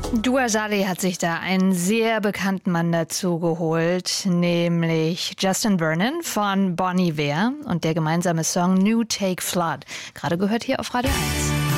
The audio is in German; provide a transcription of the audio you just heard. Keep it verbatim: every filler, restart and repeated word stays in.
Dua Saleh hat sich da einen sehr bekannten Mann dazu geholt, nämlich Justin Vernon von Bon Iver und der gemeinsame Song New Take Flood. Gerade gehört hier auf Radio eins.